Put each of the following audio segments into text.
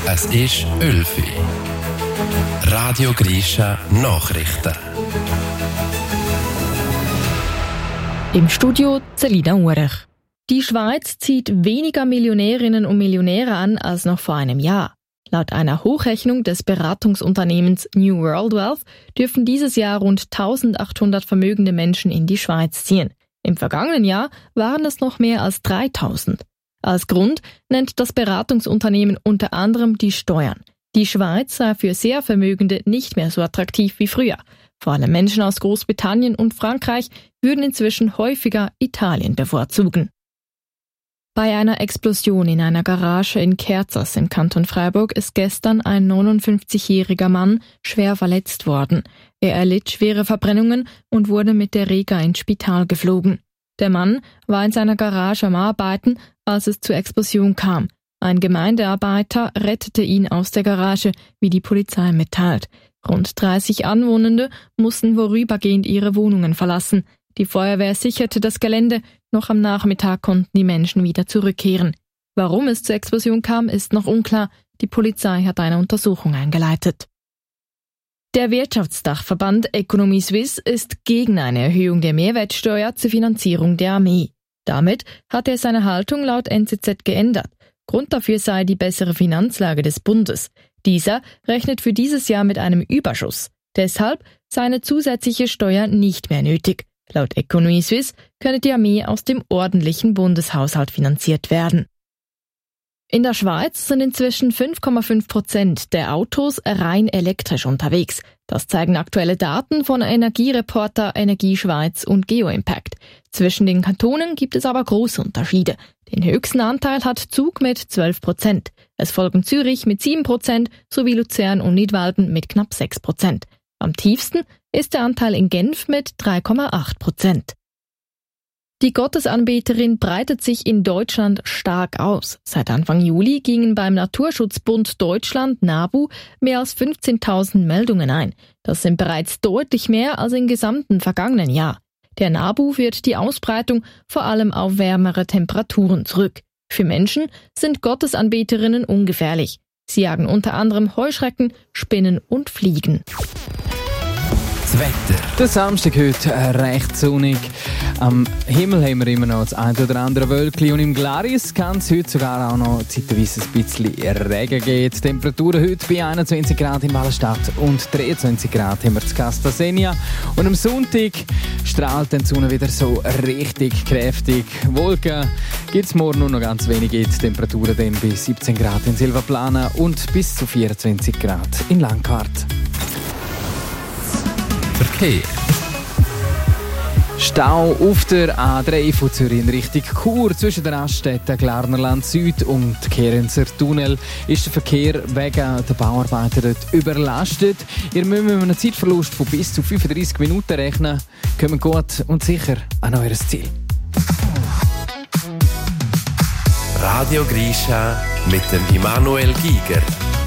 Es ist 11 Uhr. Radio Grisha Nachrichten. Im Studio Celina Urech. Die Schweiz zieht weniger Millionärinnen und Millionäre an als noch vor einem Jahr. Laut einer Hochrechnung des Beratungsunternehmens New World Wealth dürfen dieses Jahr rund 1800 vermögende Menschen in die Schweiz ziehen. Im vergangenen Jahr waren es noch mehr als 3000. Als Grund nennt das Beratungsunternehmen unter anderem die Steuern. Die Schweiz sei für sehr Vermögende nicht mehr so attraktiv wie früher. Vor allem Menschen aus Großbritannien und Frankreich würden inzwischen häufiger Italien bevorzugen. Bei einer Explosion in einer Garage in Kerzers im Kanton Freiburg ist gestern ein 59-jähriger Mann schwer verletzt worden. Er erlitt schwere Verbrennungen und wurde mit der Rega ins Spital geflogen. Der Mann war in seiner Garage am Arbeiten, als es zur Explosion kam. Ein Gemeindearbeiter rettete ihn aus der Garage, wie die Polizei mitteilt. Rund 30 Anwohnende mussten vorübergehend ihre Wohnungen verlassen. Die Feuerwehr sicherte das Gelände, noch am Nachmittag konnten die Menschen wieder zurückkehren. Warum es zur Explosion kam, ist noch unklar. Die Polizei hat eine Untersuchung eingeleitet. Der Wirtschaftsdachverband Economie Suisse ist gegen eine Erhöhung der Mehrwertsteuer zur Finanzierung der Armee. Damit hat er seine Haltung laut NZZ geändert. Grund dafür sei die bessere Finanzlage des Bundes. Dieser rechnet für dieses Jahr mit einem Überschuss. Deshalb sei eine zusätzliche Steuer nicht mehr nötig. Laut Economie Suisse könne die Armee aus dem ordentlichen Bundeshaushalt finanziert werden. In der Schweiz sind inzwischen 5,5% der Autos rein elektrisch unterwegs. Das zeigen aktuelle Daten von Energiereporter Energie Schweiz und Geoimpact. Zwischen den Kantonen gibt es aber große Unterschiede. Den höchsten Anteil hat Zug mit 12%. Es folgen Zürich mit 7% sowie Luzern und Nidwalden mit knapp 6%. Am tiefsten ist der Anteil in Genf mit 3,8%. Die Gottesanbeterin breitet sich in Deutschland stark aus. Seit Anfang Juli gingen beim Naturschutzbund Deutschland NABU mehr als 15.000 Meldungen ein. Das sind bereits deutlich mehr als im gesamten vergangenen Jahr. Der NABU führt die Ausbreitung vor allem auf wärmere Temperaturen zurück. Für Menschen sind Gottesanbeterinnen ungefährlich. Sie jagen unter anderem Heuschrecken, Spinnen und Fliegen. Das Wetter. Der Samstag heute recht sonnig. Am Himmel haben wir immer noch das ein oder andere Wölkchen und im Glaris kann es heute sogar auch noch zeitweise ein bisschen Regen geben. Die Temperaturen heute bei 21 Grad in Wallenstadt und 23 Grad haben wir zu Castasenia. Und am Sonntag strahlt dann die Sonne wieder so richtig kräftig. Wolken gibt es morgen nur noch ganz wenige. Die Temperaturen dann bei 17 Grad in Silvaplana und bis zu 24 Grad in Langquart. Verkehr. Stau auf der A3 von Zürich in Richtung Chur zwischen den Raststätten Glarnerland Süd und Kerenzer Tunnel ist der Verkehr wegen der Bauarbeiten dort überlastet. Ihr müsst mit einem Zeitverlust von bis zu 35 Minuten rechnen. Kommen gut und sicher an euer Ziel. Radio Grisha mit dem Immanuel Giger.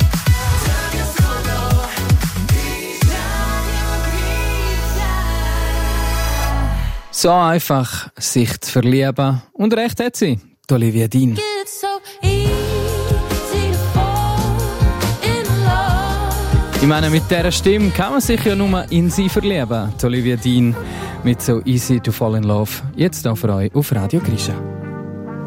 So einfach sich zu verlieben. Und recht hat sie, die Olivia Dean. Ich meine, mit dieser Stimme kann man sich ja nur in sie verlieben. Die Olivia Dean mit So Easy to Fall in Love. Jetzt hier für euch auf Radio Grisha.